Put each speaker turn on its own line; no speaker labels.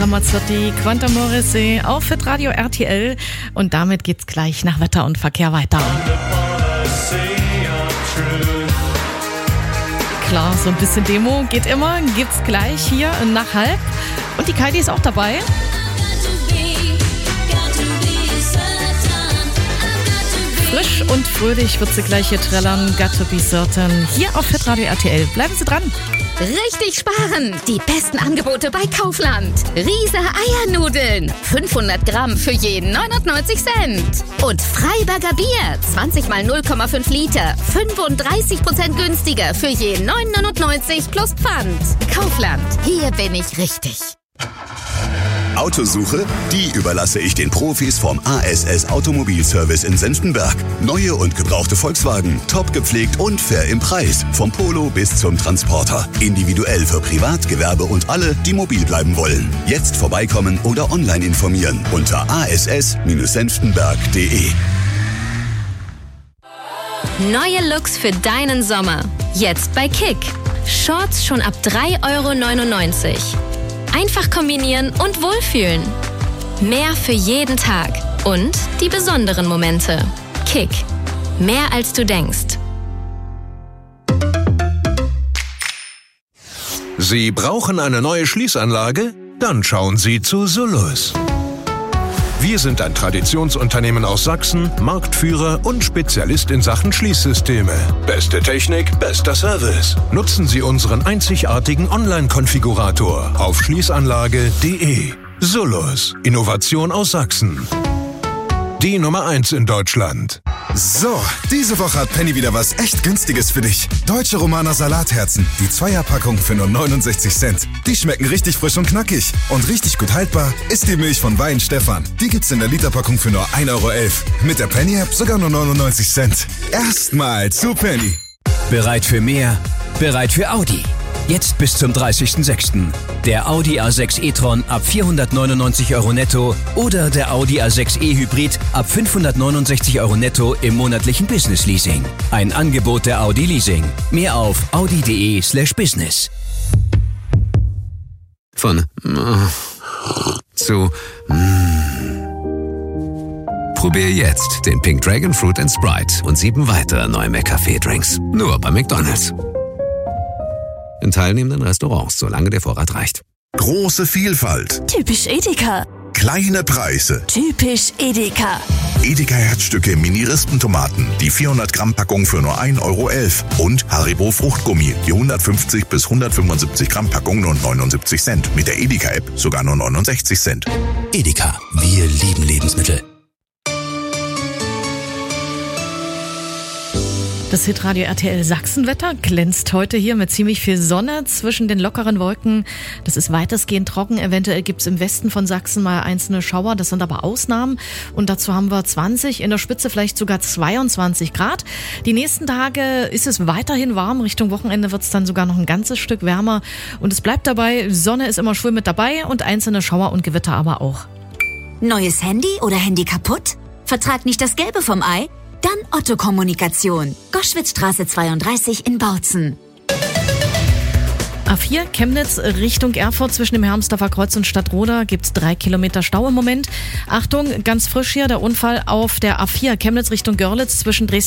Ramazzotti, Quantum Morrissey auf Hitradio RTL und damit geht's gleich nach Wetter und Verkehr weiter. Klar, so ein bisschen Demo geht immer, gibt's gleich hier nach halb und die Kaidi ist auch dabei. Frisch und fröhlich wird sie gleich hier trällern, Got to be certain, hier auf Hitradio RTL. Bleiben Sie dran.
Richtig sparen! Die besten Angebote bei Kaufland. Riese Eiernudeln. 500 Gramm für jeden 99 Cent. Und Freiberger Bier. 20 mal 0,5 Liter. 35% günstiger für jeden 9,99 plus Pfand. Kaufland. Hier bin ich richtig.
Autosuche? Die überlasse ich den Profis vom ASS Automobilservice in Senftenberg. Neue und gebrauchte Volkswagen, top gepflegt und fair im Preis. Vom Polo bis zum Transporter. Individuell für Privat, Gewerbe und alle, die mobil bleiben wollen. Jetzt vorbeikommen oder online informieren unter ass-senftenberg.de.
Neue Looks für deinen Sommer. Jetzt bei Kick. Shorts schon ab 3,99 €. Einfach kombinieren und wohlfühlen. Mehr für jeden Tag und die besonderen Momente. Kick. Mehr als du denkst.
Sie brauchen eine neue Schließanlage? Dann schauen Sie zu Sullus. Wir sind ein Traditionsunternehmen aus Sachsen, Marktführer und Spezialist in Sachen Schließsysteme. Beste Technik, bester Service. Nutzen Sie unseren einzigartigen Online-Konfigurator auf schließanlage.de. Sullus. Innovation aus Sachsen. Die Nummer 1 in Deutschland.
So, diese Woche hat Penny wieder was echt Günstiges für dich. Deutsche Romaner Salatherzen. Die Zweierpackung für nur 69 Cent. Die schmecken richtig frisch und knackig. Und richtig gut haltbar ist die Milch von Wein Stefan. Die gibt's in der Literpackung für nur 1,11 €. Mit der Penny-App sogar nur 99 Cent. Erstmal zu Penny.
Bereit für mehr? Bereit für Audi. Jetzt bis zum 30.06. Der Audi A6 e-tron ab 499 € netto oder der Audi A6 e-Hybrid ab 569 € netto im monatlichen Business-Leasing. Ein Angebot der Audi Leasing. Mehr auf audi.de/business.
Von zu Probier jetzt den Pink Dragon Fruit & Sprite und 7 weitere neue McCafé-Drinks. Nur bei McDonald's. In teilnehmenden Restaurants, solange der Vorrat reicht.
Große Vielfalt.
Typisch Edeka.
Kleine Preise.
Typisch Edeka.
Edeka Herzstücke Mini-Rispentomaten. Die 400 Gramm Packung für nur 1,11 €. Und Haribo Fruchtgummi. Die 150 bis 175 Gramm Packung nur 79 Cent. Mit der Edeka-App sogar nur 69 Cent.
Edeka. Wir lieben Lebensmittel.
Das Hitradio RTL Sachsenwetter glänzt heute hier mit ziemlich viel Sonne zwischen den lockeren Wolken. Das ist weitestgehend trocken. Eventuell gibt's im Westen von Sachsen mal einzelne Schauer. Das sind aber Ausnahmen. Und dazu haben wir 20, in der Spitze vielleicht sogar 22 Grad. Die nächsten Tage ist es weiterhin warm. Richtung Wochenende wird's dann sogar noch ein ganzes Stück wärmer. Und es bleibt dabei, Sonne ist immer schön mit dabei und einzelne Schauer und Gewitter aber auch.
Neues Handy oder Handy kaputt? Vertrag nicht das Gelbe vom Ei? Dann Otto Kommunikation. Goschwitzstraße 32 in Bautzen.
A4 Chemnitz Richtung Erfurt zwischen dem Hermsdorfer Kreuz und Stadtroda gibt's 3 Kilometer Stau im Moment. Achtung, ganz frisch hier der Unfall auf der A4 Chemnitz Richtung Görlitz zwischen Dresden